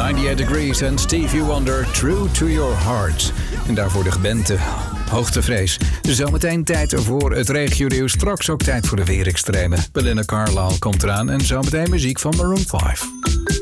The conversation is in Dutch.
98 Degrees en Stevie Wonder, True to Your Heart. En daarvoor de gebente Hoogtevrees. Zometeen tijd voor het regionieuws. Straks ook tijd voor de weerextremen. Belinda Carlisle komt eraan en zometeen muziek van Maroon 5.